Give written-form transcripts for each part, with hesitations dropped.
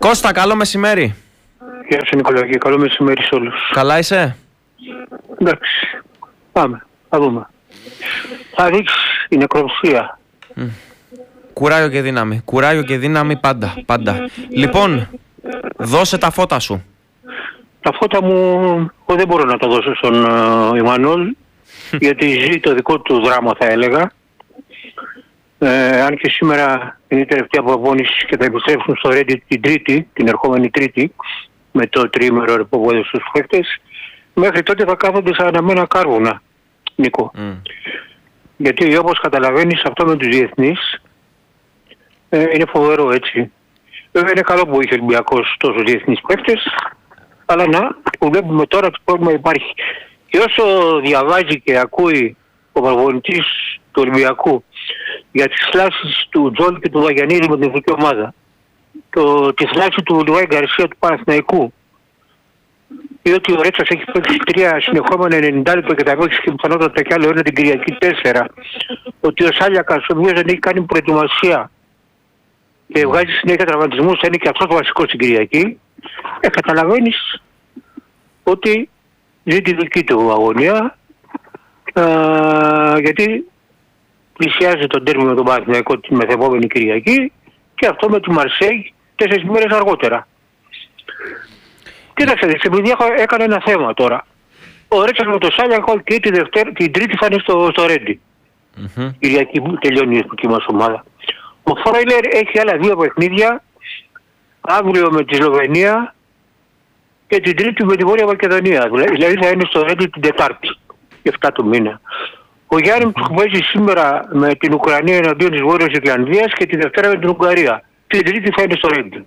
Κώστα, καλό μεσημέρι. Γεια σου Νικολάκη, καλό μεσημέρι σε όλους. Καλά είσαι? Εντάξει, πάμε, θα δούμε. Θα δείξει η νεκροψία. Κουράγιο και δύναμη. Κουράγιο και δύναμη πάντα. Λοιπόν, δώσε τα φώτα σου. Τα φώτα μου εγώ δεν μπορώ να τα δώσω στον Ιμανόλ, γιατί ζει το δικό του δράμα, θα έλεγα. Αν και σήμερα είναι η τελευταία προπόνηση και θα επιστρέψουν στο Ρέντι την ερχόμενη Τρίτη, με το τριήμερο ρεποβόδιο στους παίκτες, μέχρι τότε θα κάθονται σαν αναμένα κάρβουνα, Νίκο. Γιατί όπως καταλαβαίνεις, αυτό με τους διεθνείς είναι φοβερό, έτσι. Βέβαια είναι καλό που είχε ο Ολυμπιακός τόσους διεθνείς παίκτες, αλλά που βλέπουμε τώρα το πρόβλημα υπάρχει. Και όσο διαβάζει και ακούει ο προπονητής του Ολυμπιακού για τις φλάσεις του Τζόλ και του Βαγιανίδη με την εθνική ομάδα, τη φλάση του Λιβάη Γκαρσία του Παναθηναϊκού, διότι ο Ρέτσας έχει παίξει 3 συνεχόμενα 90 λεπτά και θα παίξει και πιθανότατα κι άλλο ένα την Κυριακή 4, ότι ο Σάλιακας, ο οποίος δεν έχει κάνει προετοιμασία και βγάζει συνέχεια τραυματισμούς, θα είναι και αυτός βασικός στην Κυριακή, καταλαβαίνεις ότι ζει τη δική του αγωνία, γιατί πλησιάζει τον τέρμι με τον Παναθηναϊκό τη μεθεπόμενη Κυριακή και αυτό με τη Μαρσέη 4 μέρες αργότερα. Κοίταξε, επειδή έκανε ένα θέμα τώρα. Ο Ρέτσας με το Σάλιακο και την Τρίτη θα είναι στο Ρέντι. Κυριακή που τελειώνει η εθνική μας ομάδα. Ο Φρόιλερ έχει άλλα 2 παιχνίδια, αύριο με τη Σλοβενία και την Τρίτη με τη Βόρεια Μακεδονία. Δηλαδή θα είναι στο Ρέντι την Τετάρτη, 7 του μήνα. Ο Γιάννη του παίζει σήμερα με την Ουκρανία εναντίον της Βόρειας Ιρλανδίας και τη Δευτέρα με την Ουγγαρία. Την Τρίτη θα είναι στο Ρέντι.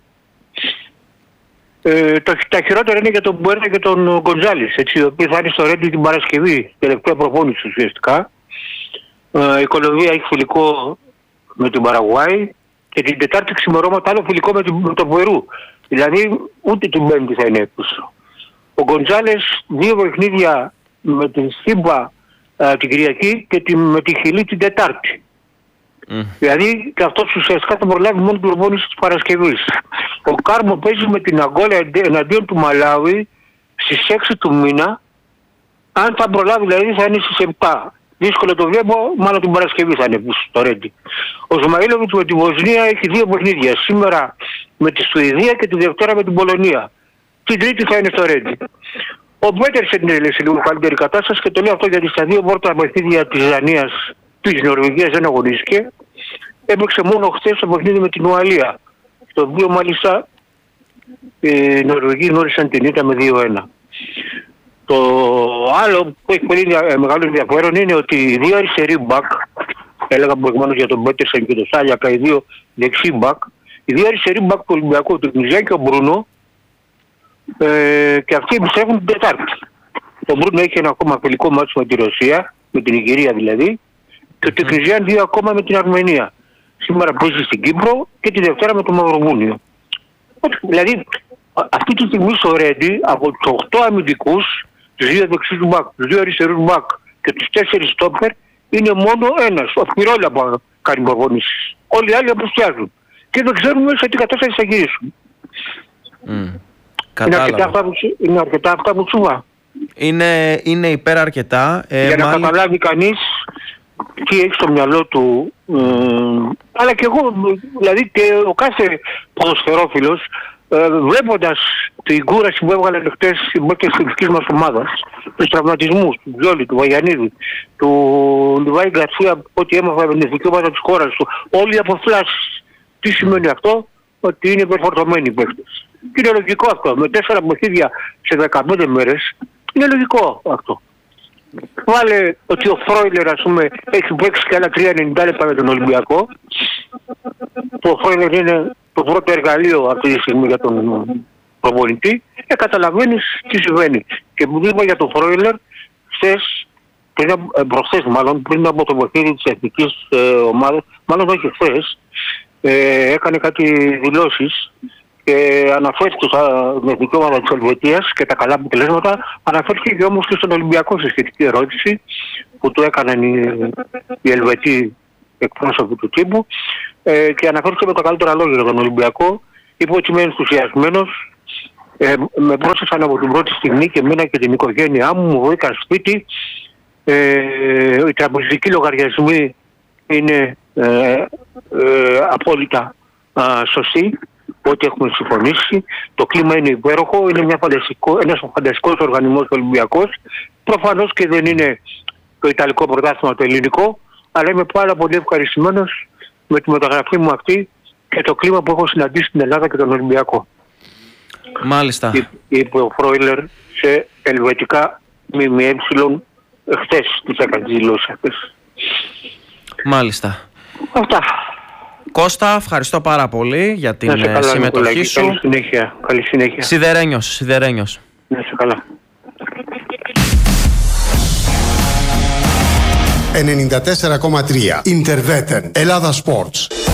Τα χειρότερα είναι για τον Μπουέρνα και τον Γκοντζάλης, οι οποίοι θα είναι στο Ρέντι την Παρασκευή, τελευταία προπόνηση ουσιαστικά. Η Κολομβία έχει φιλικό με την Παραγουάη και την Τετάρτη ξημερώματα άλλο φιλικό με τον Περού. Δηλαδή ούτε την Πέμπτη θα είναι πίσω. Ο Γκοντζάλες 2 παιχνίδια με την Σίμπα την Κυριακή και με τη Χιλή την Τετάρτη. Δηλαδή και αυτός ουσιαστικά θα προλάβει μόνο την προπόνηση της Παρασκευής. Ο Κάρμο παίζει με την Αγκόλα εναντίον του Μαλάουι στις 6 του μήνα. Αν θα προλάβει δηλαδή θα είναι στις 7. Δύσκολο το βλέπω, μάλλον την Παρασκευή θα είναι στο Ρέντι. Ο Ζμαΐλοβιτς με τη Βοσνία έχει 2 παιχνίδια. Σήμερα με τη Σουηδία και τη Δευτέρα με την Πολωνία. Την Τρίτη θα είναι στο Ρέντι. Ο Πέτερσεν είναι σε λίγο καλύτερη κατάσταση και το λέω αυτό γιατί στα 2 πρώτα παιχνίδια της Δανίας, της Νορβηγίας δεν αγωνίστηκε. Έπαιξε μόνο χθες το παιχνίδι με την Ουαλία. Στο οποίο μάλιστα οι Νορβηγοί γνώρισαν την ήττα με 2-1. Το άλλο που έχει πολύ μεγάλο ενδιαφέρον είναι ότι οι 2 αριστεροί μπακ, έλεγα προηγουμένως για τον Πέτερσεν και τον Σάλιακα, οι 2 δεξί μπακ, οι 2 αριστεροί μπακ του Ολυμπιακού, του Κνιζιά και ο Μπρούνο, και αυτοί επιστρέφουν την Τετάρτη. Ο Μπρούνο έχει ένα ακόμα φιλικό μάτσο με τη Ρωσία, με την Ιγυρία δηλαδή, και ο Τεκνιζιάν 2 ακόμα με την Αρμενία. Σήμερα παίζει στην Κύπρο και τη Δευτέρα με το Μαυροβούνιο. Δηλαδή αυτή τη στιγμή στο Ρέντι από τους 8 αμυντικούς, τους 2 δεξιούς μπακ, τους 2 αριστερούς μπακ και τους 4 στόπερ, είναι μόνο ένας, ο Σπυρόλα που κάνει προπονήσεις. Όλοι οι άλλοι απουσιάζουν. Και δεν ξέρουμε σε τι κατάσταση θα γυρίσουν. Είναι αρκετά αυτά που σου είπα. Είναι υπεραρκετά. Για να καταλάβει κανείς τι έχει στο μυαλό του. Αλλά και εγώ, δηλαδή και ο κάθε ποδοσφαιρόφιλος, βλέποντας την κούραση που έβγαλε χτες οι παίκτες της δικής μας ομάδας, τους τραυματισμούς του Τζόλι, του Βαγιανίδη, του Λιβάη Γκαρσία, ό,τι έμαθα με την εθνική ομάδα της χώρας του, όλοι οι αποφλάσεις. Τι σημαίνει αυτό? Ότι είναι υπερφορτωμένοι οι παίκτες. Και είναι λογικό αυτό. Με 4 παιχνίδια σε 15 μέρες είναι λογικό αυτό. Βάλε ότι ο Φρόιλερ, ας πούμε, έχει παίξει και άλλα 3-90 λεπτά με τον Ολυμπιακό. Το Φρόιλερ είναι το πρώτο εργαλείο αυτή τη στιγμή για τον προπονητή. Καταλαβαίνεις τι συμβαίνει. Και που είπα για τον Φρόιλερ, προχθές μάλλον, πριν από το παιχνίδι της εθνικής ομάδας, μάλλον όχι χθες, έκανε κάτι δηλώσεις και αναφέρθηκε στην εθνική ομάδα της Ελβετίας και τα καλά αποτελέσματα, αναφέρθηκε και όμως και στον Ολυμπιακό σε σχετική ερώτηση που του έκαναν οι Ελβετοί εκπρόσωποι του τύπου, και αναφέρθηκε με τα καλύτερα λόγια για τον Ολυμπιακό Είπε ότι είμαι ενθουσιασμένος. Με πρόσεξαν από την πρώτη στιγμή και εμένα και την οικογένειά μου. Μου βρήκαν σπίτι. Οι τραπεζικοί λογαριασμοί είναι απόλυτα σωστοί, ό,τι έχουμε συμφωνήσει. Το κλίμα είναι υπέροχο, είναι ένας φανταστικός οργανισμός Ολυμπιακός. Προφανώς και δεν είναι το Ιταλικό πρωτάθλημα, το ελληνικό, αλλά είμαι πάρα πολύ ευχαριστημένος με τη μεταγραφή μου αυτή και το κλίμα που έχω συναντήσει στην Ελλάδα και τον Ολυμπιακό. Μάλιστα. Είπε ο Φρόιλερ σε ελβετικά ΜΜΕ χθες τις έκανε τις δηλώσεις αυτές. Μάλιστα. Αυτά. Κώστα, ευχαριστώ πάρα πολύ για την καλά, συμμετοχή σου. Καλή συνέχεια. Καλή συνέχεια. Σιδερένιος. Να είσαι καλά. 94,3 Interveten Ελλάδα Sports.